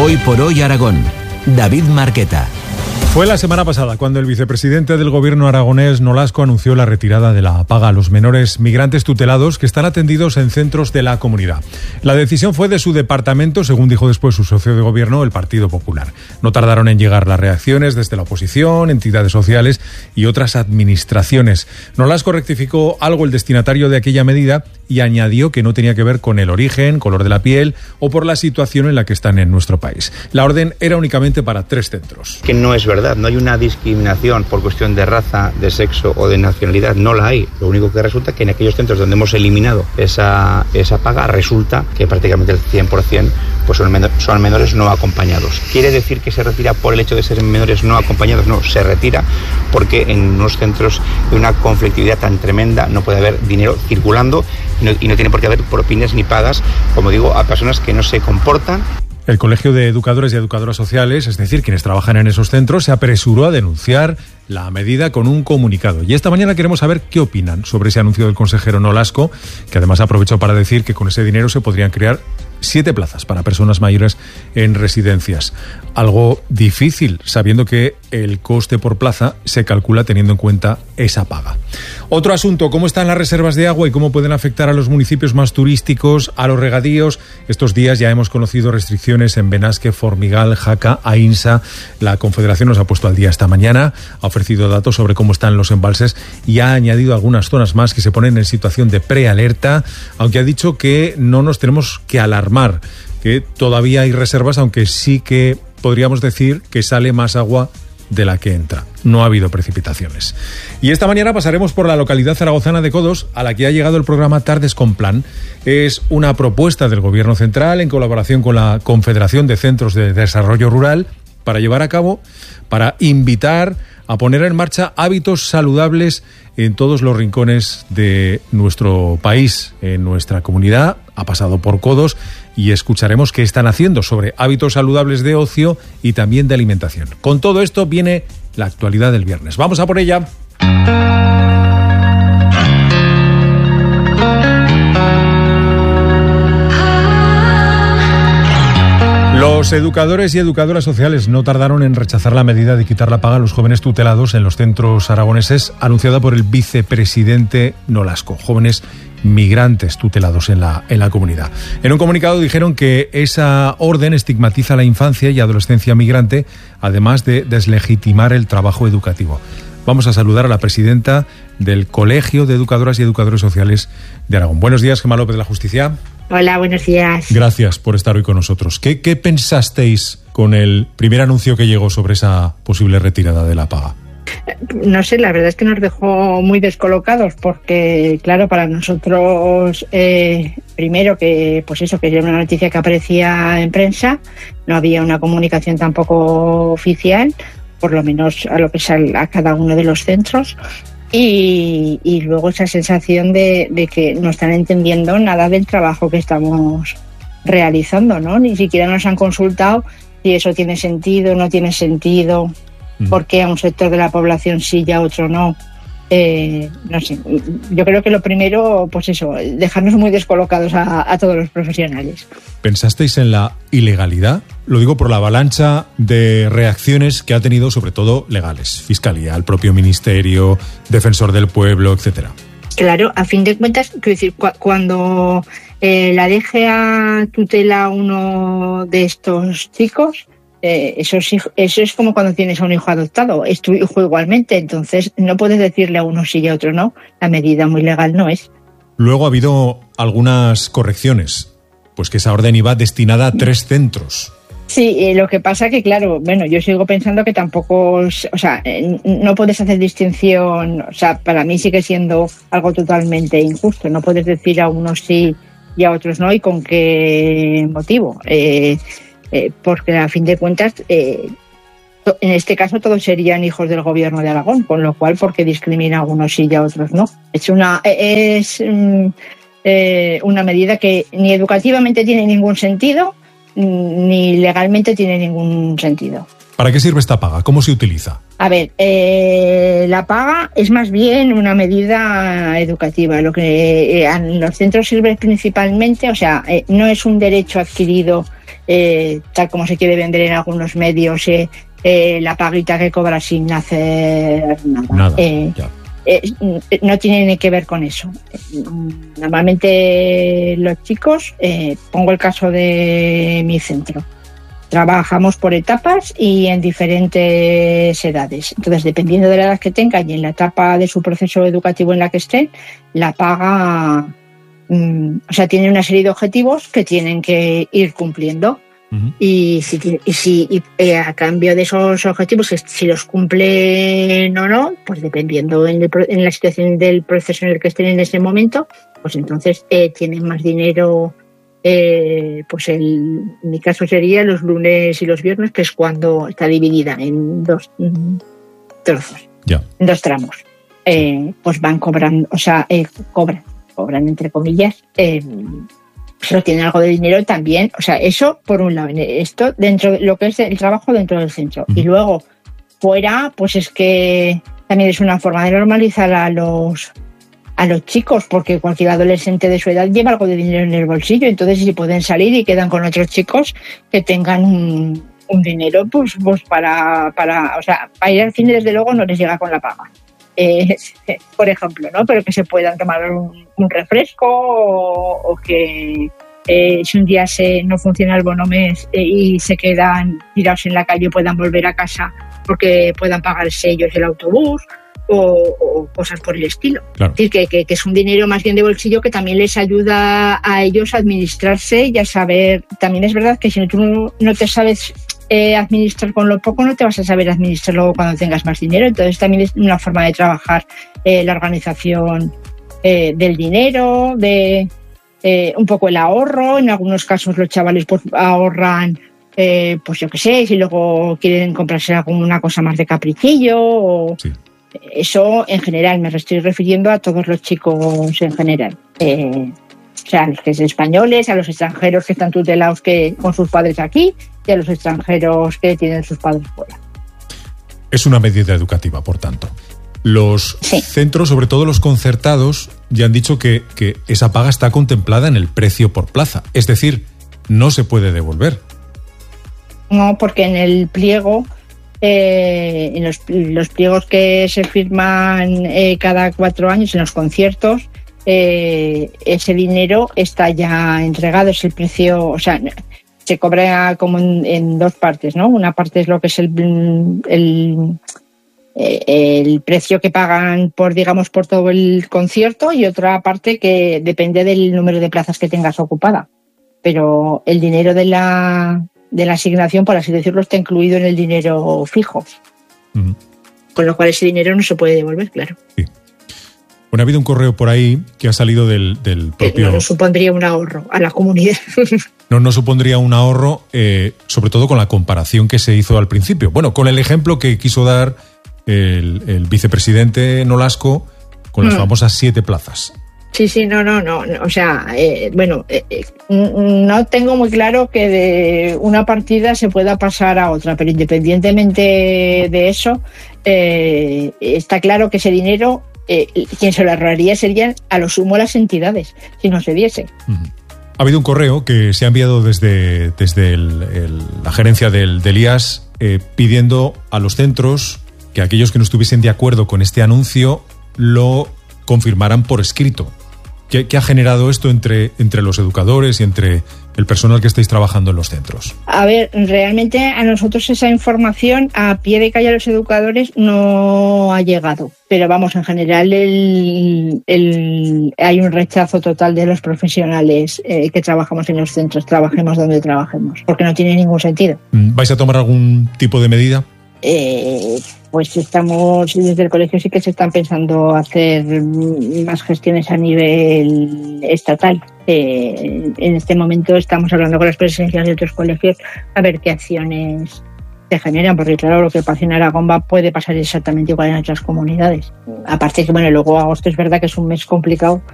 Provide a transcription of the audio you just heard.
Hoy por hoy Aragón. David Marqueta. Fue la semana pasada cuando el vicepresidente del gobierno aragonés, Nolasco, anunció la retirada de la paga a los menores migrantes tutelados que están atendidos en centros de la comunidad. La decisión fue de su departamento, según dijo después su socio de gobierno, el Partido Popular. No tardaron en llegar las reacciones desde la oposición, entidades sociales y otras administraciones. Nolasco rectificó algo el destinatario de aquella medida y añadió que no tenía que ver con el origen, color de la piel o por la situación en la que están en nuestro país. La orden era únicamente para 3 centros. Que no es verdad, no hay una discriminación por cuestión de raza, de sexo o de nacionalidad, no la hay. Lo único que resulta es que en aquellos centros donde hemos eliminado esa paga, resulta que prácticamente el 100% pues son menores no acompañados. ¿Quiere decir que se retira por el hecho de ser menores no acompañados? No, se retira porque en unos centros de una conflictividad tan tremenda no puede haber dinero circulando y no tiene por qué haber propinas ni pagas, como digo, a personas que no se comportan. El Colegio de Educadores y Educadoras Sociales, es decir, quienes trabajan en esos centros, se apresuró a denunciar la medida con un comunicado. Y esta mañana queremos saber qué opinan sobre ese anuncio del consejero Nolasco, que además aprovechó para decir que con ese dinero se podrían crear 7 plazas para personas mayores en residencias. Algo difícil, sabiendo que el coste por plaza se calcula teniendo en cuenta esa paga. Otro asunto, ¿cómo están las reservas de agua y cómo pueden afectar a los municipios más turísticos, a los regadíos? Estos días ya hemos conocido restricciones en Benasque, Formigal, Jaca, Ainsa. La Confederación nos ha puesto al día esta mañana, ha ofrecido datos sobre cómo están los embalses y ha añadido algunas zonas más que se ponen en situación de prealerta, aunque ha dicho que no nos tenemos que alarmar, que todavía hay reservas, aunque sí que podríamos decir que sale más agua de la que entra. No ha habido precipitaciones. Y esta mañana pasaremos por la localidad zaragozana de Codos, a la que ha llegado el programa Tardes con Plan. Es una propuesta del Gobierno Central en colaboración con la Confederación de Centros de Desarrollo Rural para llevar a cabo, para invitar a poner en marcha hábitos saludables en todos los rincones de nuestro país, en nuestra comunidad. Ha pasado por Codos y escucharemos qué están haciendo sobre hábitos saludables de ocio y también de alimentación. Con todo esto viene la actualidad del viernes. ¡Vamos a por ella! Los educadores y educadoras sociales no tardaron en rechazar la medida de quitar la paga a los jóvenes tutelados en los centros aragoneses, anunciada por el vicepresidente Nolasco, jóvenes migrantes tutelados en la comunidad. En un comunicado dijeron que esa orden estigmatiza la infancia y adolescencia migrante, además de deslegitimar el trabajo educativo. Vamos a saludar a la presidenta del Colegio de Educadoras y Educadores Sociales de Aragón. Buenos días, Gemma López de la Justicia. Hola, buenos días. Gracias por estar hoy con nosotros. ¿Qué pensasteis con el primer anuncio que llegó sobre esa posible retirada de la paga? No sé, la verdad es que nos dejó muy descolocados porque, claro, para nosotros, primero que, pues eso, que era una noticia que aparecía en prensa, no había una comunicación tampoco oficial, por lo menos a lo que es a cada uno de los centros. Y luego esa sensación de que no están entendiendo nada del trabajo que estamos realizando, ¿no? Ni siquiera nos han consultado si eso tiene sentido, no tiene sentido, por qué a un sector de la población sí y a otro no. No sé, yo creo que lo primero, pues eso, dejarnos muy descolocados a todos los profesionales. ¿Pensasteis en la ilegalidad? Lo digo por la avalancha de reacciones que ha tenido, sobre todo legales, Fiscalía, el propio Ministerio, Defensor del Pueblo, etcétera. Claro, a fin de cuentas, quiero decir, cuando la DGA tutela a uno de estos chicos, eso es como cuando tienes a un hijo adoptado, es tu hijo igualmente, entonces no puedes decirle a uno sí y a otro no, la medida muy legal no es. Luego ha habido algunas correcciones, pues que esa orden iba destinada a 3 centros. Sí, lo que pasa que, claro, bueno, yo sigo pensando que tampoco, o sea, no puedes hacer distinción, o sea, para mí sigue siendo algo totalmente injusto, no puedes decir a unos sí y a otros no, ¿y con qué motivo? Porque a fin de cuentas, en este caso todos serían hijos del gobierno de Aragón, con lo cual, ¿por qué discrimina a unos sí y a otros no? Es una medida que ni educativamente tiene ningún sentido, ni legalmente tiene ningún sentido. ¿Para qué sirve esta paga? ¿Cómo se utiliza? A ver, la paga es más bien una medida educativa. Lo que a los centros sirve principalmente, o sea, no es un derecho adquirido tal como se quiere vender en algunos medios, la paguita que cobra sin hacer nada. No tiene ni que ver con eso. Normalmente los chicos, pongo el caso de mi centro, trabajamos por etapas y en diferentes edades. Entonces, dependiendo de la edad que tengan y en la etapa de su proceso educativo en la que estén, la paga, tiene una serie de objetivos que tienen que ir cumpliendo. Uh-huh. Y a cambio de esos objetivos, si los cumplen o no, pues dependiendo en la situación del proceso en el que estén en ese momento, pues entonces tienen más dinero. Pues en mi caso sería los lunes y los viernes, que es cuando está dividida en 2 trozos, en 2 tramos. Pues van cobrando, cobran entre comillas, pero tienen algo de dinero también. Eso por un lado, esto dentro de lo que es el trabajo dentro del centro. Y luego fuera, pues es que también es una forma de normalizar a los chicos, porque cualquier adolescente de su edad lleva algo de dinero en el bolsillo. Entonces, si pueden salir y quedan con otros chicos que tengan un dinero, pues para ir al cine, desde luego no les llega con la paga, por ejemplo, ¿no? Pero que se puedan tomar un refresco o que si un día no funciona el bonomes y se quedan tirados en la calle, puedan volver a casa porque puedan pagarse ellos el autobús. O cosas por el estilo. Claro. Es decir, que es un dinero más bien de bolsillo que también les ayuda a ellos a administrarse y a saber. También es verdad que si tú no te sabes administrar con lo poco, no te vas a saber administrar luego cuando tengas más dinero. Entonces también es una forma de trabajar la organización del dinero, de un poco el ahorro. En algunos casos los chavales pues ahorran, pues yo qué sé, si luego quieren comprarse alguna cosa más de capricillo o... Sí. Eso en general, me estoy refiriendo a todos los chicos en general. A los que son españoles, a los extranjeros que están tutelados con sus padres aquí y a los extranjeros que tienen sus padres fuera. Es una medida educativa, por tanto. Los centros, sobre todo los concertados, ya han dicho que esa paga está contemplada en el precio por plaza. Es decir, no se puede devolver. No, porque en el pliego... en los pliegos que se firman cada 4 años en los conciertos, ese dinero está ya entregado, es el precio, se cobra como en 2 partes, ¿no? Una parte es lo que es el precio que pagan por todo el concierto, y otra parte que depende del número de plazas que tengas ocupada. Pero el dinero de la asignación, por así decirlo, está incluido en el dinero fijo. Uh-huh. Con lo cual ese dinero no se puede devolver, claro. Sí. Bueno, ha habido un correo por ahí que ha salido del propio... No supondría un ahorro a la comunidad. No supondría un ahorro, sobre todo con la comparación que se hizo al principio. Bueno, con el ejemplo que quiso dar el vicepresidente Nolasco con las famosas 7 plazas. Sí, no. No tengo muy claro que de una partida se pueda pasar a otra, pero independientemente de eso, está claro que ese dinero, quien se lo ahorraría serían a lo sumo las entidades, si no se diese. Uh-huh. Ha habido un correo que se ha enviado desde la gerencia del IAS pidiendo a los centros que aquellos que no estuviesen de acuerdo con este anuncio lo confirmaran por escrito. ¿Qué ha generado esto entre los educadores y entre el personal que estáis trabajando en los centros? A ver, realmente a nosotros esa información a pie de calle a los educadores no ha llegado. Pero vamos, en general hay un rechazo total de los profesionales que trabajamos en los centros, trabajemos donde trabajemos, porque no tiene ningún sentido. ¿Vais a tomar algún tipo de medida? Pues estamos, desde el colegio sí que se están pensando hacer más gestiones a nivel estatal. En este momento estamos hablando con las presidencias de otros colegios a ver qué acciones se generan, porque claro, lo que pasa en Aragón puede pasar exactamente igual en otras comunidades. Aparte que luego agosto es verdad que es un mes complicado